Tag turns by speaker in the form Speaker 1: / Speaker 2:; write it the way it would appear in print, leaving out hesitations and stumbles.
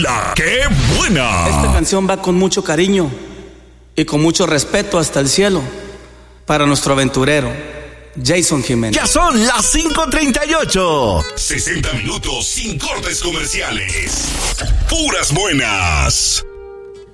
Speaker 1: La ¡Qué buena!
Speaker 2: Esta canción va con mucho cariño y con mucho respeto hasta el cielo para nuestro aventurero Jason Jiménez.
Speaker 1: Ya son las 5:38. 60 minutos sin cortes comerciales. Puras buenas.